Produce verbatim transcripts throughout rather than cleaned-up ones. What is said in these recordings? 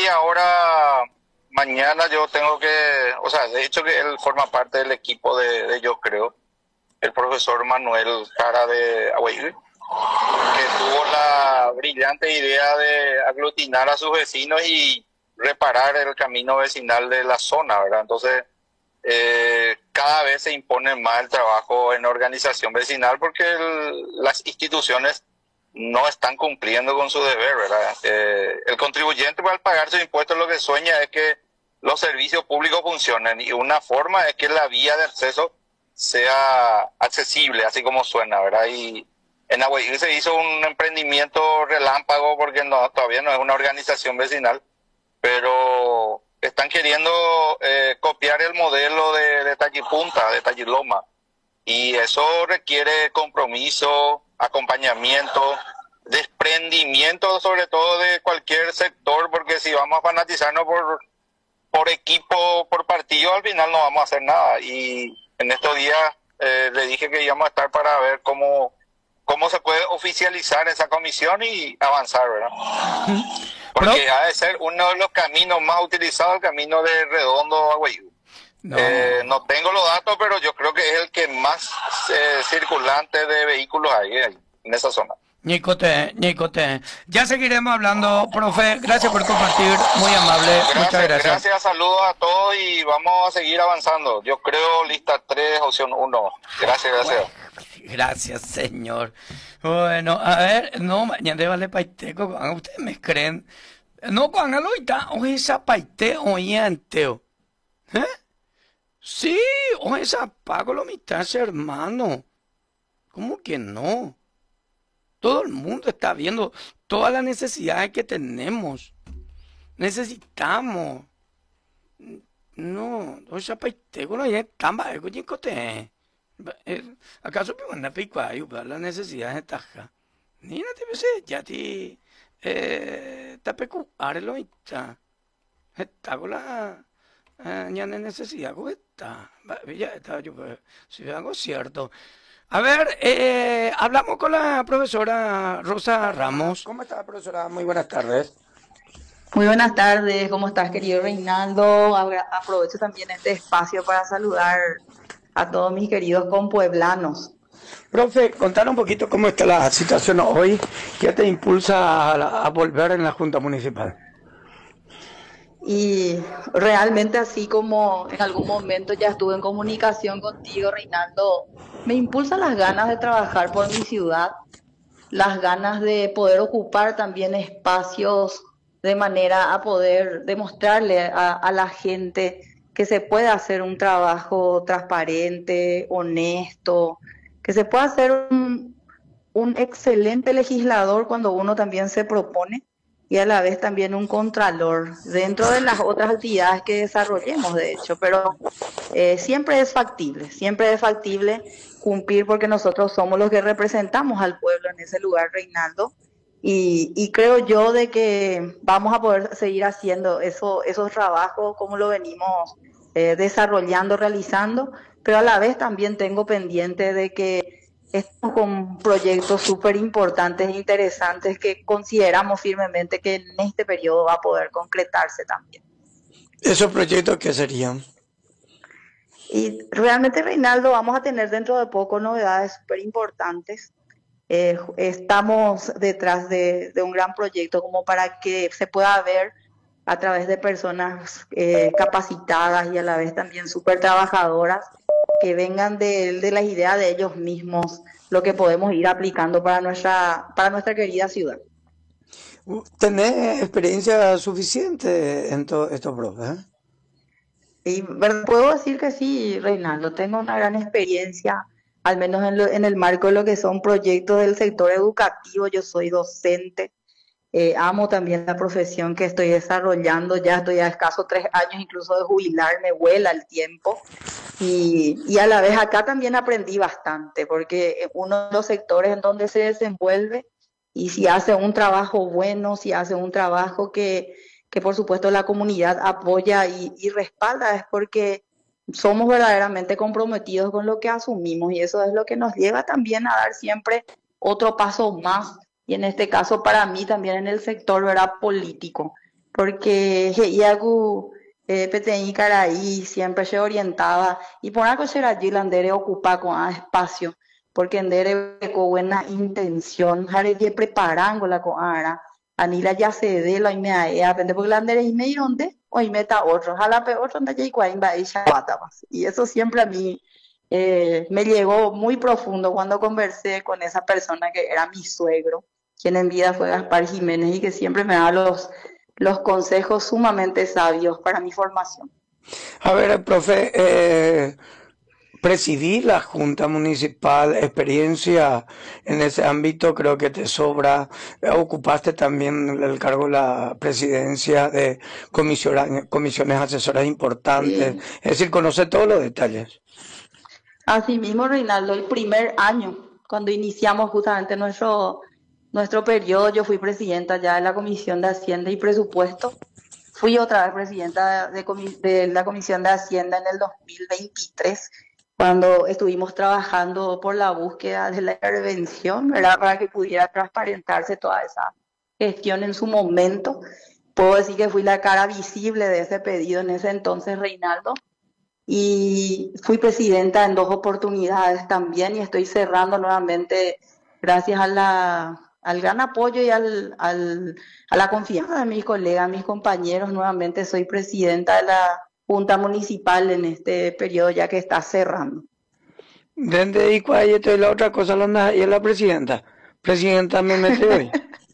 y ahora mañana yo tengo que, o sea, de hecho que él forma parte del equipo de, de Yo Creo, el profesor Manuel Cara de Agüeyri, que tuvo la brillante idea de aglutinar a sus vecinos y reparar el camino vecinal de la zona, ¿verdad? Entonces, eh, cada vez se impone más el trabajo en organización vecinal porque el, las instituciones no están cumpliendo con su deber, ¿verdad? Eh, el contribuyente, al pagar sus impuestos, lo que sueña es que los servicios públicos funcionen, y una forma es que la vía de acceso sea accesible, así como suena, ¿verdad? Y en Agüeyri se hizo un emprendimiento relámpago porque no, todavía no es una organización vecinal, pero están queriendo eh, copiar el modelo de, de Tallipunta, de Talliloma, y eso requiere compromiso, acompañamiento, desprendimiento sobre todo de cualquier sector, porque si vamos a fanatizarnos por, por equipo, por partido, al final no vamos a hacer nada. Y en estos días eh, le dije que íbamos a estar para ver cómo, cómo se puede oficializar esa comisión y avanzar, ¿verdad? Porque Pero, ha de ser uno de los caminos más utilizados, el camino de Redondo a Güeyú. No. Eh, no tengo los datos, pero yo creo que es el que más eh, circulante de vehículos hay ahí, en esa zona. Nicote, Nicote. Ya seguiremos hablando, profe. Gracias por compartir, muy amable. Gracias, muchas gracias. Gracias, saludos a todos y vamos a seguir avanzando. Yo creo lista tres, opción uno. Gracias, gracias. Bueno, gracias, señor. Bueno, a ver, no, mañana vale paiteco, ustedes me creen. No, con aloita, o esa paite, oye, anteo. ¿Eh? Sí, o esa pago lo mitad, hermano. ¿Cómo que no? Todo el mundo está viendo todas las necesidades que tenemos. Necesitamos. No, o esa paite, no ya tamba, es coñicote. ¿Acaso me van a picar ayudar las necesidades de taja? Ni na te pese, ya ti, eh, tapecu, arelo y ta. Está con la. Eh, ya no necesidad, ¿cómo está? Ya está, yo, si algo cierto. A ver, eh, hablamos con la profesora Rosa Ramos. ¿Cómo está, profesora? Muy buenas tardes. Muy buenas tardes, ¿cómo estás, querido Reinaldo? Aprovecho también este espacio para saludar a todos mis queridos compueblanos. Profe, contar un poquito cómo está la situación hoy, ¿qué te impulsa a, a volver en la Junta Municipal? Y realmente, así como en algún momento ya estuve en comunicación contigo, Reinaldo, me impulsa las ganas de trabajar por mi ciudad, las ganas de poder ocupar también espacios de manera a poder demostrarle a, a la gente que se puede hacer un trabajo transparente, honesto, que se puede hacer un, un excelente legislador cuando uno también se propone, y a la vez también un contralor dentro de las otras actividades que desarrollemos, de hecho, pero eh, siempre es factible, siempre es factible cumplir porque nosotros somos los que representamos al pueblo en ese lugar, Reinaldo, y, y creo yo de que vamos a poder seguir haciendo eso, esos trabajos como lo venimos eh, desarrollando, realizando, pero a la vez también tengo pendiente de que estamos con proyectos súper importantes e interesantes que consideramos firmemente que en este periodo va a poder concretarse también. ¿Esos proyectos qué serían? Y realmente, Reinaldo, vamos a tener dentro de poco novedades súper importantes. Eh, estamos detrás de, de un gran proyecto como para que se pueda ver a través de personas eh, capacitadas y a la vez también súper trabajadoras, que vengan de, de las ideas de ellos mismos, lo que podemos ir aplicando para nuestra, para nuestra querida ciudad. ¿Tenés experiencia suficiente en todo esto, profe? ¿Eh? Y puedo decir que sí, Reinaldo, tengo una gran experiencia, al menos en, lo, en el marco de lo que son proyectos del sector educativo. Yo soy docente. Eh, amo también la profesión que estoy desarrollando, ya estoy a escasos tres años incluso de jubilarme, vuela el tiempo, y, y a la vez acá también aprendí bastante, porque uno de los sectores en donde se desenvuelve, y si hace un trabajo bueno, si hace un trabajo que, que por supuesto la comunidad apoya y, y respalda, es porque somos verdaderamente comprometidos con lo que asumimos, y eso es lo que nos lleva también a dar siempre otro paso más. Y en este caso para mí también en el sector, ¿verdad?, político, porque Iagu eh, P T I Caraí siempre se orientaba y por algo será allí la andere ocupa con a espacio, porque andere con buena intención, jare ye preparando la coara, anila ya se de lo y me a aprende porque la andere y me donde o y meta otro, jala pe otro anda y cuaimba ella y eso siempre a mí eh, me llegó muy profundo cuando conversé con esa persona que era mi suegro, quien en vida fue Gaspar Jiménez y que siempre me da los, los consejos sumamente sabios para mi formación. A ver, profe, eh, presidí la Junta Municipal, experiencia en ese ámbito creo que te sobra. Ocupaste también el cargo de la presidencia de comisiones, comisiones asesoras importantes, sí. Es decir, conoce todos los detalles. Así mismo, Reinaldo, el primer año, cuando iniciamos justamente nuestro, nuestro periodo, yo fui presidenta ya de la Comisión de Hacienda y Presupuesto. Fui otra vez presidenta de, comi de la Comisión de Hacienda en el dos mil veintitrés, cuando estuvimos trabajando por la búsqueda de la intervención, ¿verdad? Para que pudiera transparentarse toda esa gestión en su momento. Puedo decir que fui la cara visible de ese pedido en ese entonces, Reinaldo. Y fui presidenta en dos oportunidades también y estoy cerrando nuevamente gracias a la, al gran apoyo y al, al, a la confianza de mis colegas, mis compañeros. Nuevamente soy presidenta de la Junta Municipal en este periodo ya que está cerrando. ¿Dónde y cuál y la otra cosa la y la presidenta? Presidenta me mete hoy.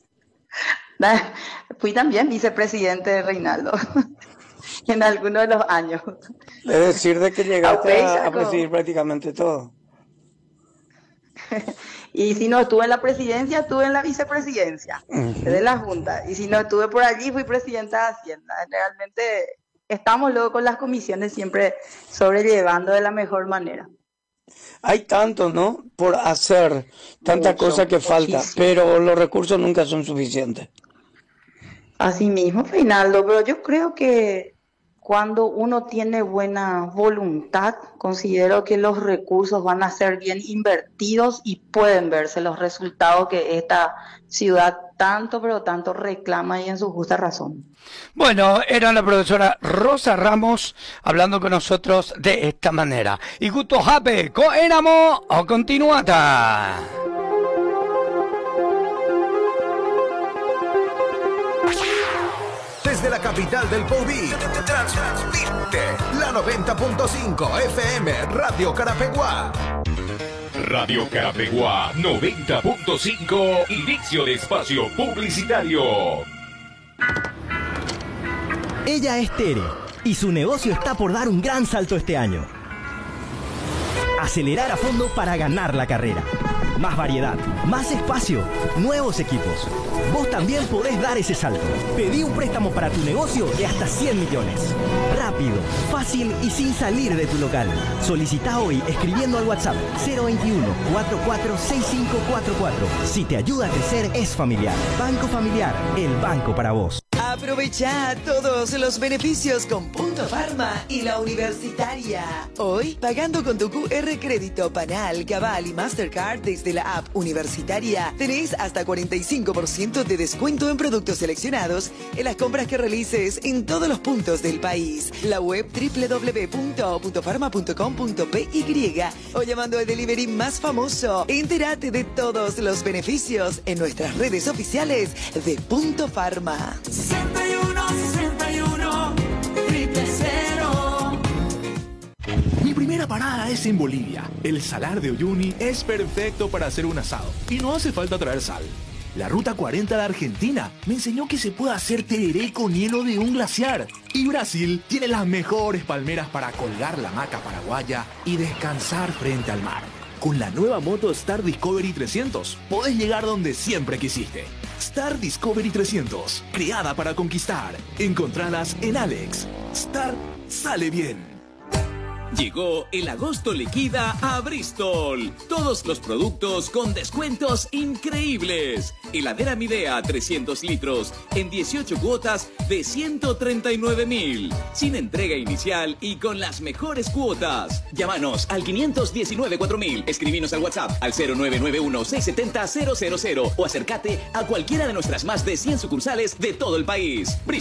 Fui también vicepresidente de Reinaldo. En algunos de los años. Es decir, de que llegaste a, a presidir prácticamente todo. Y si no estuve en la presidencia, estuve en la vicepresidencia uh-huh. de la Junta. Y si no estuve por allí, fui presidenta de Hacienda. Realmente estamos luego con las comisiones siempre sobrellevando de la mejor manera. Hay tanto, ¿no? Por hacer, tanta Mucho, cosa que falta, muchísimo. Pero los recursos nunca son suficientes. Así mismo, Reinaldo, pero yo creo que cuando uno tiene buena voluntad, considero que los recursos van a ser bien invertidos y pueden verse los resultados que esta ciudad tanto, pero tanto reclama y en su justa razón. Bueno, era la profesora Rosa Ramos hablando con nosotros de esta manera. Y gusto happy, coenamo o continuata. Desde la capital del Pobí, transmite la noventa punto cinco F M Radio Carapeguá. Radio Carapeguá noventa punto cinco, inicio de espacio publicitario. Ella es Tere y su negocio está por dar un gran salto este año. Acelerar a fondo para ganar la carrera. Más variedad, más espacio, nuevos equipos. Vos también podés dar ese salto. Pedí un préstamo para tu negocio de hasta cien millones. Rápido, fácil y sin salir de tu local. Solicita hoy escribiendo al WhatsApp cero veintiuno, cuarenta y cuatro, sesenta y cinco cuarenta y cuatro. Si te ayuda a crecer, es familiar. Banco Familiar, el banco para vos. Aprovecha todos los beneficios con Punto Pharma y la Universitaria. Hoy, pagando con tu Q R Crédito, Panal, Cabal y Mastercard desde la app Universitaria, tenés hasta cuarenta y cinco por ciento de descuento en productos seleccionados en las compras que realices en todos los puntos del país. La web doble u doble u doble u punto punto pharma punto com punto p y o llamando al delivery más famoso. Entérate de todos los beneficios en nuestras redes oficiales de Punto Pharma. sesenta y uno, sesenta y uno, triple cero. Mi primera parada es en Bolivia. El Salar de Uyuni es perfecto para hacer un asado y no hace falta traer sal. La Ruta cuarenta de Argentina me enseñó que se puede hacer tereré con hielo de un glaciar. Y Brasil tiene las mejores palmeras para colgar la hamaca paraguaya y descansar frente al mar. Con la nueva moto Star Discovery trescientos, podés llegar donde siempre quisiste. Star Discovery trescientos, creada para conquistar. Encontralas en Alex. Star sale bien. Llegó el agosto liquida a Bristol. Todos los productos con descuentos increíbles. Heladera Midea trescientos litros en dieciocho cuotas de ciento treinta y nueve mil. Sin entrega inicial y con las mejores cuotas. Llámanos al quinientos diecinueve cuatro mil. Escribinos al WhatsApp al cero nueve nueve uno, seis siete cero, cero cero cero o acércate a cualquiera de nuestras más de cien sucursales de todo el país.